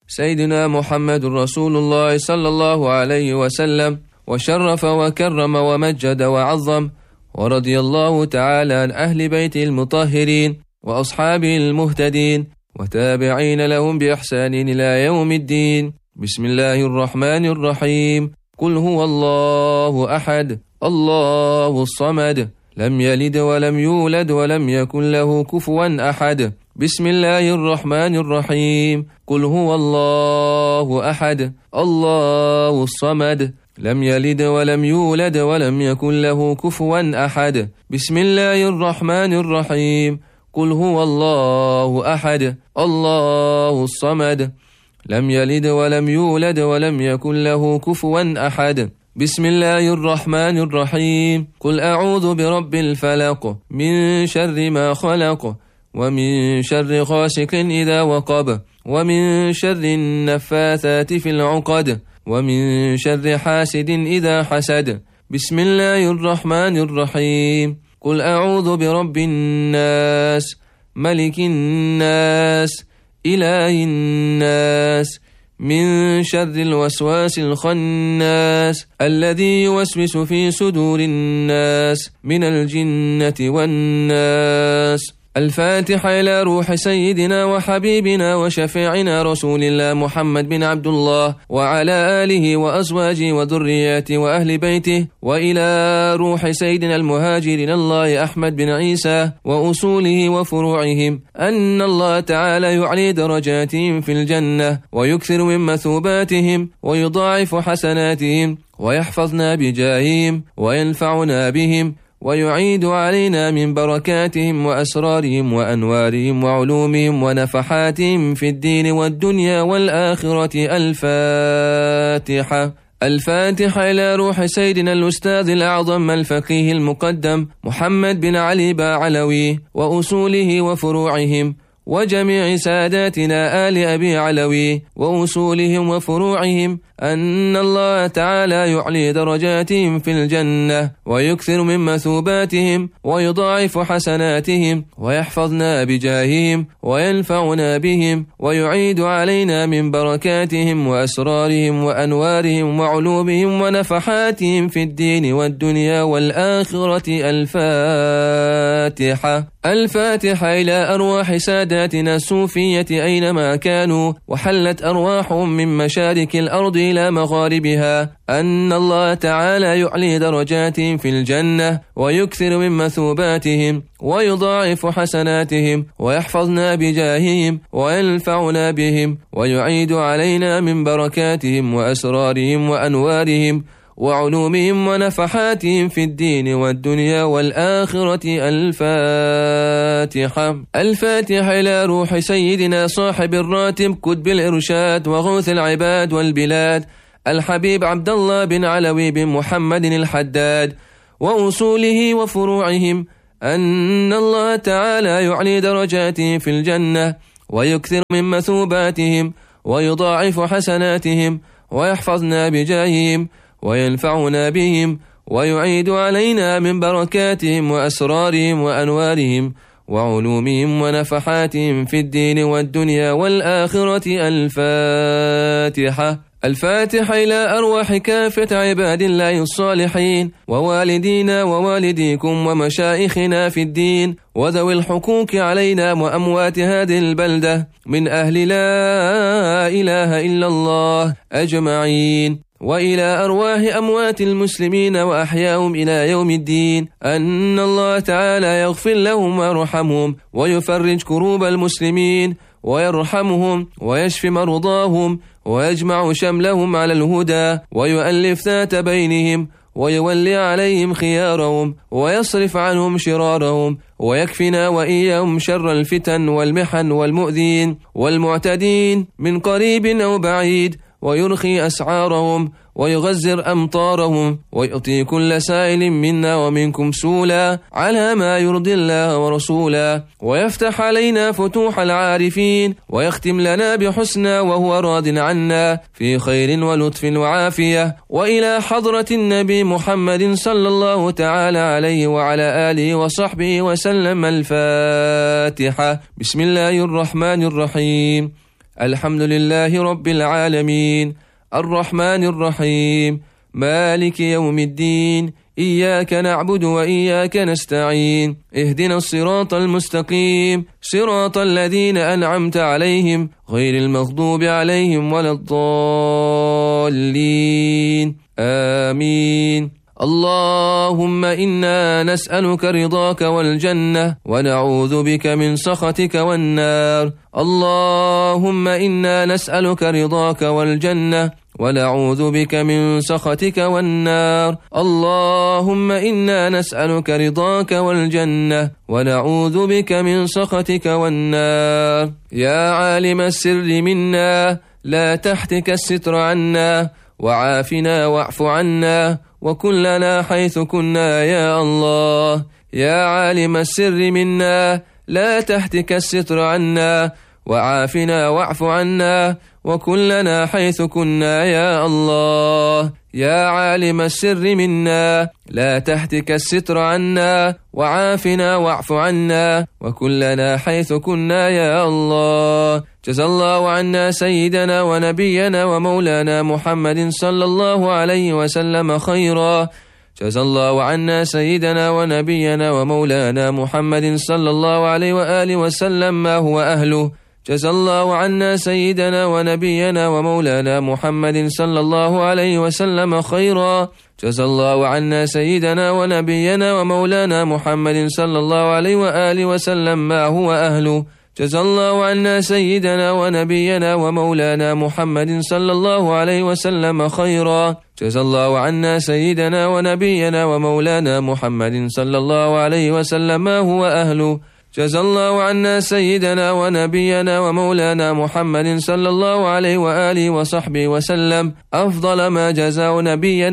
سيدنا محمد رسول الله صلى الله عليه وسلم، وشرف وكرم ومجد وعظم، ورضي الله تعالى عن أهل بيت المطهرين وأصحابه المهتدين وتابعين لهم بإحسان إلى يوم الدين. بسم الله الرحمن الرحيم. قل هو الله أحد الله الصمد لم يلد ولم يولد ولم يكن له كفوا أحد. بسم الله الرحمن الرحيم. قل هو الله أحد الله الصمد لم يلد ولم يولد ولم يكن له كفوا أحد. بسم الله الرحمن الرحيم. قل هو الله أحد الله الصمد لم يلد ولم يولد ولم يكن له كفوا أحد. بسم الله الرحمن الرحيم. قل أعوذ برب الفلق من شر ما خلق ومن شر غاسق إذا وقب ومن شر النفاثات في العقد ومن شر حاسد إذا حسد. بسم الله الرحمن الرحيم. قل أعوذ برب الناس ملك الناس إله الناس من شر الوسواس الخناس الذي يوسوس في صدور الناس من الجنة والناس. الفاتحة إلى روح سيدنا وحبيبنا وشفيعنا رسول الله محمد بن عبد الله وعلى آله وأزواجه وذرياته وأهل بيته، وإلى روح سيدنا المهاجرين الله أحمد بن عيسى وأصوله وفروعهم، أن الله تعالى يعلي درجاتهم في الجنة ويكثر من مثوباتهم ويضاعف حسناتهم ويحفظنا بجاههم وينفعنا بهم ويعيد علينا من بركاتهم وأسرارهم وأنوارهم وعلومهم ونفحاتهم في الدين والدنيا والآخرة. الفاتحة. الفاتحة إلى روح سيدنا الأستاذ الأعظم الفقيه المقدم محمد بن علي باعلوي وأصوله وفروعهم، وجميع ساداتنا آل أبي علوي وأصولهم وفروعهم، أن الله تعالى يعلي درجاتهم في الجنة ويكثر من مثوباتهم ويضاعف حسناتهم ويحفظنا بجاههم وينفعنا بهم ويعيد علينا من بركاتهم وأسرارهم وأنوارهم وعلومهم ونفحاتهم في الدين والدنيا والآخرة. الفاتحة. الفاتحة إلى أرواح ساداتنا الصوفية أينما كانوا، وحلت أرواحهم من مشارق الأرض إلى مغاربها، أن الله تعالى يعلي درجاتهم في الجنة ويكثر من مثوباتهم ويضاعف حسناتهم ويحفظنا بجاههم وينفعنا بهم ويعيد علينا من بركاتهم وأسرارهم وأنوارهم وعلومهم ونفحاتهم في الدين والدنيا والآخرة. الفاتحة. الفاتحة إلى روح سيدنا صاحب الراتب كتب الإرشاد وغوث العباد والبلاد الحبيب عبد الله بن علوي بن محمد الحداد وأصوله وفروعهم، أن الله تعالى يعلي درجاتهم في الجنة ويكثر من مثوباتهم ويضاعف حسناتهم ويحفظنا بجاههم وينفعنا بهم ويعيد علينا من بركاتهم وأسرارهم وأنوارهم وعلومهم ونفحاتهم في الدين والدنيا والآخرة. الفاتحة. الفاتحة إلى أرواح كافة عباد الله الصالحين ووالدينا ووالديكم ومشايخنا في الدين وذوي الحقوق علينا وأموات هذه البلدة من أهل لا إله إلا الله أجمعين، وإلى أرواح أموات المسلمين وأحياهم إلى يوم الدين، أن الله تعالى يغفر لهم ويرحمهم ويفرج كروب المسلمين ويرحمهم ويشفي مرضاهم ويجمع شملهم على الهدى ويؤلف ذات بينهم ويولي عليهم خيارهم ويصرف عنهم شرارهم ويكفنا وإياهم شر الفتن والمحن والمؤذين والمعتدين من قريب أو بعيد، ويرخي أسعارهم ويغزر أمطارهم ويعطي كل سائل منا ومنكم سولا على ما يرضي الله ورسوله، ويفتح علينا فتوح العارفين ويختم لنا بحسنى وهو راض عنا في خير ولطف وعافية. وإلى حضرة النبي محمد صلى الله تعالى عليه وعلى آله وصحبه وسلم. الفاتحة. بسم الله الرحمن الرحيم. الحمد لله رب العالمين الرحمن الرحيم مالك يوم الدين إياك نعبد وإياك نستعين اهدنا الصراط المستقيم صراط الذين أنعمت عليهم غير المغضوب عليهم ولا الضالين آمين. اللهم إنا نسألك رضاك والجنة ونعوذ بك من سخطك والنار. اللهم إنا نسألك رضاك والجنة ونعوذ بك من سخطك والنار. اللهم إنا نسألك رضاك والجنة ونعوذ بك من سخطك والنار. يا عالم السر منا لا تحتك الستر عنا وعافنا واعف عنا وكن لنا حيث كنا يا الله. يا عالم السر منا لا تحتك الستر عنا وعافنا واعف عنا وكن لنا حيث كنا يا الله. يا عالم السر منا لا تحتك الستر عنا وعافنا واعف عنا وكن لنا حيث كنا يا الله. جزا الله عنا سيدنا ونبينا ومولانا محمد صلى الله عليه وسلم خيرا. جزا الله عنا سيدنا ونبينا ومولانا محمد صلى الله عليه وآله وسلم ما هو أهله. جزا الله عنا سيدنا ونبينا ومولانا محمد صلى الله عليه وسلم خيرا. جزا الله عنا سيدنا ونبينا ومولانا محمد صلى الله عليه وآله وسلم ما هو أهله. جزا الله عنا سيدنا ونبينا ومولانا محمد صلى الله عليه وسلم خيرا. جزا الله عنا سيدنا ونبينا ومولانا محمد صلى الله عليه وسلم ما هو أهله. جزا الله عنا سيدنا ونبينا ومولانا محمد صلى الله عليه وآله وصحبه وسلم أفضل ما جزاه نبيا